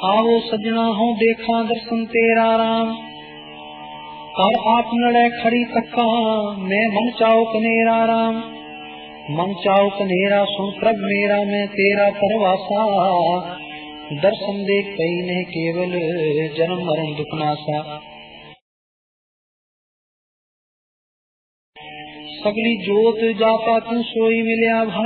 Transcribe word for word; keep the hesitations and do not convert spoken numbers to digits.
आवो सजना हो देखा दर्शन तेरा राम। कर आप नड़े खड़ी तक्का मैं मन चाओ कनेरा राम। मन चाओ कनेरा सुन प्रभ मेरा मैं तेरा परवासा। दर्शन देख कई ने केवल जन्म मरण दुख नासा। सगली जोत जाता तू सोई मिलिया